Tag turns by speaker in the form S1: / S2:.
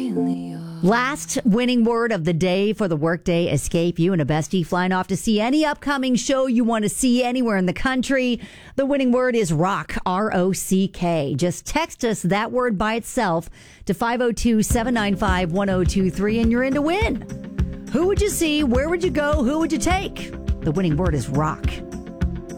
S1: Last winning word of the day for the Workday Escape. You and a bestie flying off to see any upcoming show you want to see anywhere in the country. The winning word is rock, R-O-C-K. Just text us that word by itself to 502-795-1023 and you're in to win. Who would you see? Where would you go? Who would you take? The winning word is rock.